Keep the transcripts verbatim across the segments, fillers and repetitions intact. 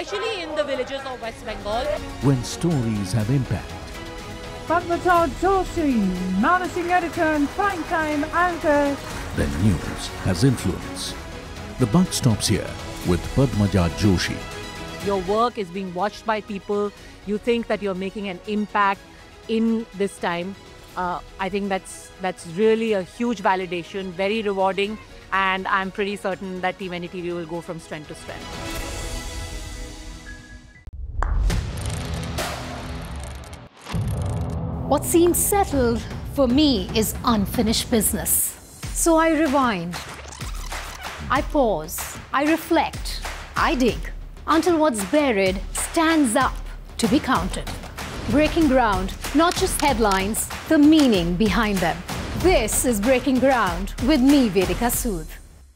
especially in the villages of West Bengal. When stories have impact. Padmaja Joshi, managing editor and prime-time anchor. Then news has influence. The buck stops here with Padmaja Joshi. Your work is being watched by people. You think that you're making an impact in this time. Uh, I think that's that's really a huge validation, very rewarding, and I'm pretty certain that Team N D T V will go from strength to strength. What seems settled for me is unfinished business. So I rewind, I pause, I reflect, I dig, until what's buried stands up to be counted. Breaking ground, not just headlines, the meaning behind them. This is Breaking Ground with me, Vedika Sood.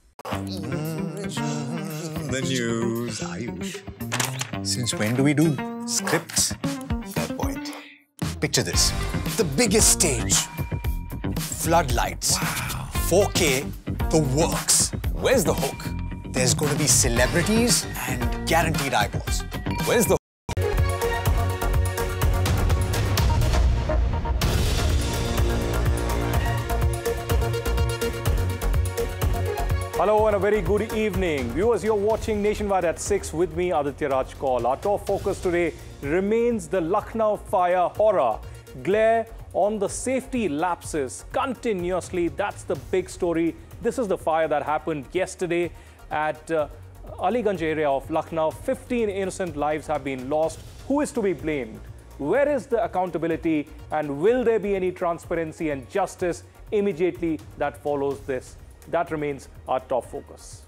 The news, Ayush. Since when do we do scripts? Fair point. Picture this. The biggest stage. Floodlights. Wow. four K, the works. Where's the hook? There's going to be celebrities and guaranteed eyeballs. Where's the Hello and a very good evening. Viewers, you're watching Nationwide at six with me, Aditya Raj Kaul. Our top focus today remains the Lucknow fire horror. Glare on the safety lapses continuously. That's the big story. This is the fire that happened yesterday at uh, Aliganj area of Lucknow. fifteen innocent lives have been lost. Who is to be blamed? Where is the accountability? And will there be any transparency and justice immediately that follows this? That remains our top focus.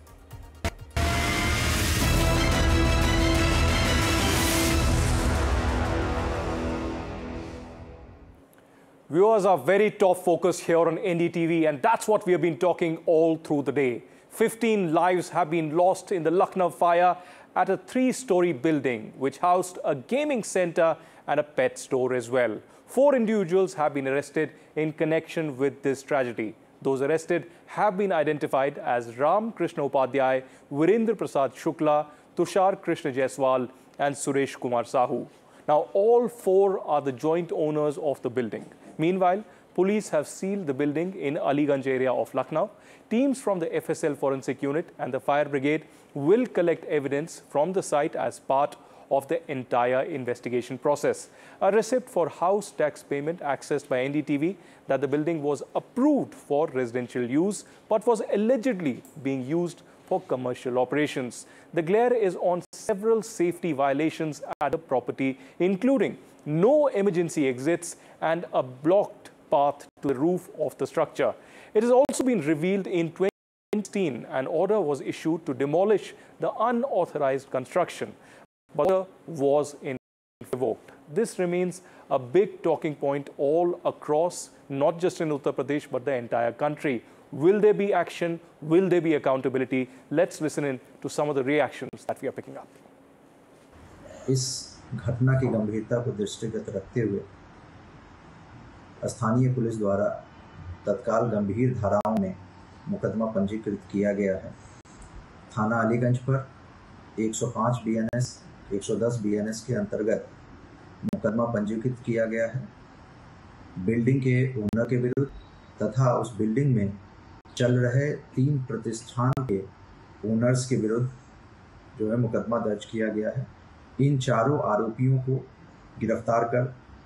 Viewers, are very top focus here on N D T V, and that's what we have been talking all through the day. fifteen lives have been lost in the Lucknow fire at a three-story building which housed a gaming center and a pet store as well. Four individuals have been arrested in connection with this tragedy. Those arrested have been identified as Ram Krishna Upadhyay, Virendra Prasad Shukla, Tushar Krishna Jaiswal and Suresh Kumar Sahu. Now, all four are the joint owners of the building. Meanwhile, police have sealed the building in Aliganj area of Lucknow. Teams from the F S L Forensic Unit and the Fire Brigade will collect evidence from the site as part of the entire investigation process. A receipt for house tax payment accessed by N D T V that the building was approved for residential use but was allegedly being used for commercial operations. The glare is on several safety violations at the property, including no emergency exits and a blocked path to the roof of the structure. It has also been revealed in twenty sixteen an order was issued to demolish the unauthorized construction, but the was in revoked. This remains a big talking point all across, not just in Uttar Pradesh, but the entire country. Will there be action? Will there be accountability? Let's listen in to some of the reactions that we are picking up. इस घटना की गंभीरता को दृष्टिगत रखते हुए स्थानीय police द्वारा तत्काल गंभीर धाराओं में मुकदमा पंजीकृत किया गया है। थाना अलीगंज पर एक सौ पाँच बी एन एस, एक सौ दस बी एन एस के अंतर्गत मुकदमा पंजीकृत किया गया है। बिल्डिंग के ओनर के विरुद्ध तथा उस बिल्डिंग में चल रहे तीन प्रतिष्ठान के ओनर्स के विरुद्ध जो है मुकदमा दर्ज किया गया है। इन चारों आरोपियों को गिरफ्तार कर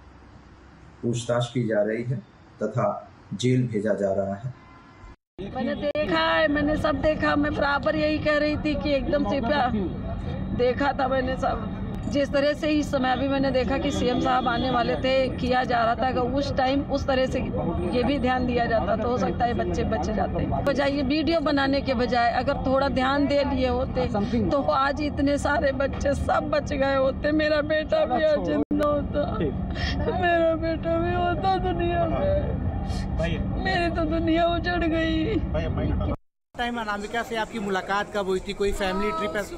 पूछताछ की जा रही है तथा जेल भेजा जा रहा है। मैंने देखा है, मैंने सब देखा। मैं बराबर यही कह रही थी कि एकदम से देखा था मैंने सब। जिस तरह से इस समय अभी मैंने देखा कि सीएम साहब आने वाले थे, किया जा रहा था, अगर उस टाइम उस तरह से ये भी ध्यान दिया जाता तो हो सकता है बच्चे बच जाते। बजाय ये वीडियो बनाने के बजाय अगर थोड़ा ध्यान दे लिए होते तो आज इतने सारे बच्चे सब बच गए होते। मेरा बेटा भी आज जिंदा होता, मेरा बेटा भी होता दुनिया में। मेरी तो दुनिया उजड़ गई। टाइम अनामिका से आपकी मुलाकात कब हुई थी? कोई फैमिली ट्रिप है?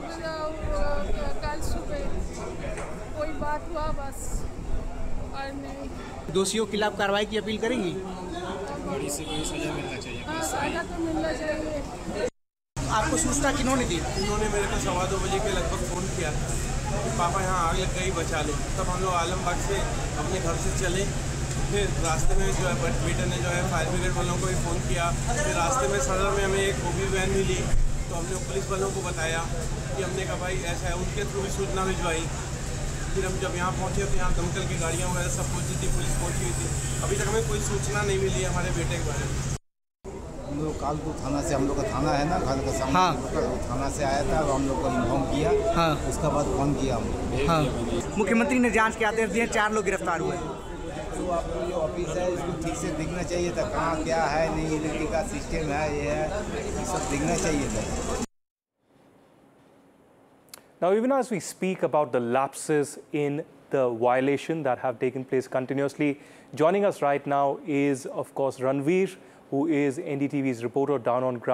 कल सुबह कोई बात हुआ बस, और नहीं। दोषियों के खिलाफ कार्रवाई की अपील करेंगी? बड़ी से बड़ी सजा मिलना चाहिए। हाँ, सजा तो मिलना चाहिए। आपको सूचना किन्होंने दी? उन्होंने मेरे को सवा दो बजे के लगभग फ़ोन किया था। पापा यहाँ आग लग गई, बचा लो। तब हम लोग आलमबाग से अपने घर से चले। फिर रास्ते में जो है बेटे ने जो है फायर ब्रिगेड वालों को भी फ़ोन किया। फिर रास्ते में सदर में हमें एक ओबी वैन मिली, तो हमने पुलिस वालों को बताया कि हमने कहा भाई ऐसा है, उनके थ्रू भी सूचना भिजवाई। फिर हम जब यहाँ पहुँचे तो यहाँ दमकल की गाड़ियाँ वगैरह सब पहुँची थी, पुलिस पहुँची हुई थी। अभी तक हमें कोई सूचना नहीं मिली है हमारे बेटे के बारे में। हम लोग कालपुर थाना से, हम लोग का थाना है ना घर का सामने, हाँ। थाना से आया था, हम लोग को इन्फॉर्म किया, हाँ। उसके बाद फोन किया हम, हाँ। मुख्यमंत्री ने जांच के आदेश दिए, चार लोग गिरफ्तार हुए। तो आप जो ऑफिस है इसको ठीक से दिखना चाहिए था, कहाँ क्या है, नहीं इलेक्ट्रिक का सिस्टम है, ये है, ये सब दिखना चाहिए था। Now, even as we speak about the lapses in the violation that have taken place continuously, joining us right now is, of course, Ranveer, who is N D T V's reporter down on ground.